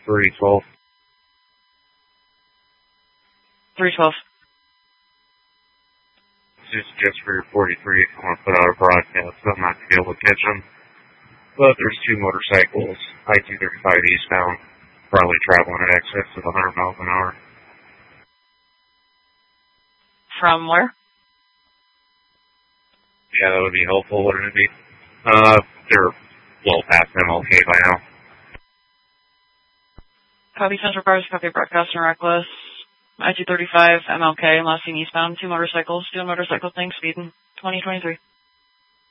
312. 312. This is just for your 43 if you want to put out a broadcast. I'm not going to be able to catch them. But there's two motorcycles, I-235 eastbound, probably traveling in excess of 100 miles an hour. From where? Yeah, that would be helpful, wouldn't it be? They're well past MLK by now. Copy Central Cars, copy broadcast and reckless. I-235, MLK, last seen eastbound, two motorcycles, doing motorcycle thing, speeding, 2023.